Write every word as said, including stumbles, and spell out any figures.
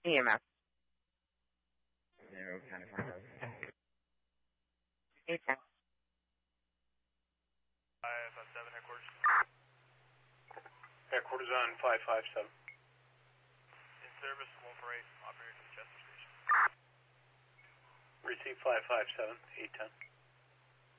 E M S. No, kind of hard. eight ten. five five seven, headquarters. Headquarters on five five seven. In service, one four eight, operator from Chester Station. Receive five five seven, eight ten.